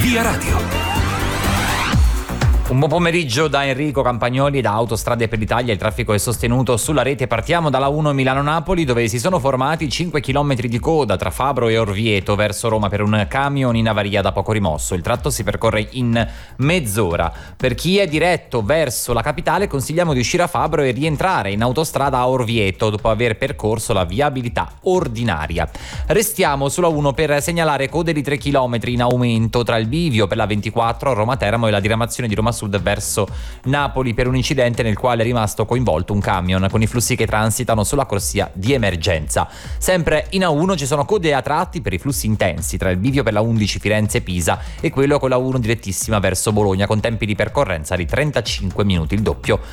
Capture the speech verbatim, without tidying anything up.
Via Radio. Un buon pomeriggio da Enrico Campagnoli da Autostrade per l'Italia. Il traffico è sostenuto sulla rete. Partiamo dalla uno Milano-Napoli, dove si sono formati cinque chilometri di coda tra Fabro e Orvieto verso Roma per un camion in avaria da poco rimosso. Il tratto si percorre in mezz'ora. Per chi è diretto verso la capitale consigliamo di uscire a Fabro e rientrare in autostrada a Orvieto dopo aver percorso la viabilità ordinaria. Restiamo sulla uno per segnalare code di tre chilometri in aumento tra il bivio per la ventiquattro a Roma Teramo e la diramazione di Roma Sud verso Napoli per un incidente nel quale è rimasto coinvolto un camion, con i flussi che transitano sulla corsia di emergenza. Sempre in A uno ci sono code a tratti per i flussi intensi tra il bivio per la undici Firenze-Pisa e quello con la uno direttissima verso Bologna, con tempi di percorrenza di trentacinque minuti, il doppio